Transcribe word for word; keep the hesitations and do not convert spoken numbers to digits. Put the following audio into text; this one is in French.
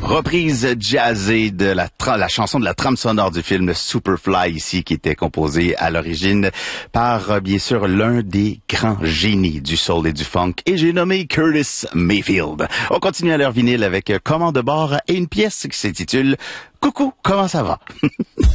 reprise jazzée de la, tra- la chanson de la trame sonore du film Superfly ici, qui était composée à l'origine par, euh, bien sûr, l'un des grands génies du soul et du funk, et j'ai nommé Curtis Mayfield. On continue à l'heure vinyle avec euh, Commande de bord et une pièce qui s'intitule Coucou, comment ça va?